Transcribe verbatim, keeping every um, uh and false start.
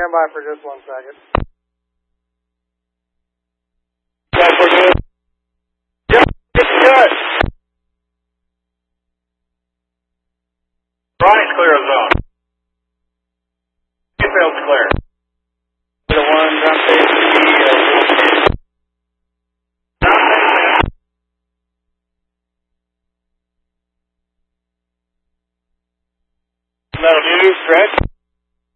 stand by for just one second. Yes, we're good. Yep, it's good. Ronnie's clear of zone. Mayfield's clear. The one, jump safety, uh, Metal new, stretch.